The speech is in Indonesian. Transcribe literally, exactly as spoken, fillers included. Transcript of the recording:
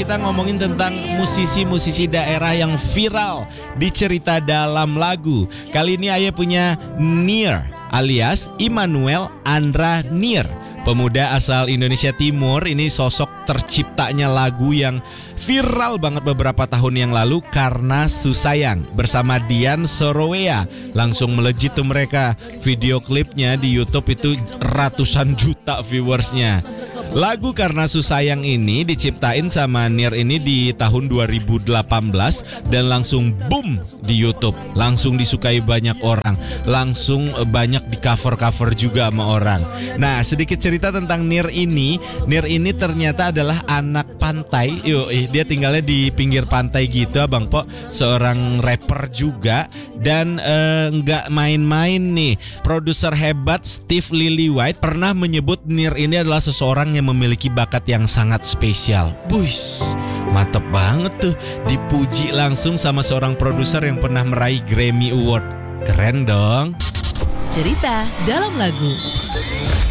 kita ngomongin tentang musisi-musisi daerah yang viral di cerita dalam lagu. Kali ini Ayah punya Nier alias Immanuel Andra Nier. Pemuda asal Indonesia Timur, ini sosok terciptanya lagu yang viral banget beberapa tahun yang lalu karena Susayang bersama Dian Sorowea. Langsung melejit tuh mereka. Video klipnya di YouTube itu ratusan juta viewersnya. Lagu Karena Susayang ini diciptain sama Nier ini di tahun dua ribu delapan belas dan langsung boom di YouTube. Langsung disukai banyak orang, langsung banyak di cover-cover juga sama orang. Nah, sedikit cerita tentang Nier ini. Nier ini ternyata adalah anak pantai. Yoi, dia tinggalnya di pinggir pantai gitu, Abang Po. Seorang rapper juga dan nggak uh, main-main nih. Produser hebat Steve Lillywhite pernah menyebut Nier ini adalah seseorang yang memiliki bakat yang sangat spesial. Buis, mantep banget tuh. Dipuji langsung sama seorang produser yang pernah meraih Grammy Award. Keren dong. Cerita dalam lagu.